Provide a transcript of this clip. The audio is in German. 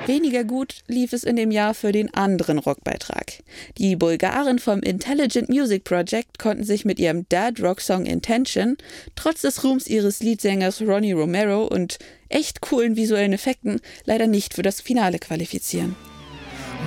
Weniger gut lief es in dem Jahr für den anderen Rockbeitrag. Die Bulgaren vom Intelligent Music Project konnten sich mit ihrem Dad-Rock-Song Intention trotz des Ruhms ihres Leadsängers Ronnie Romero und echt coolen visuellen Effekten leider nicht für das Finale qualifizieren.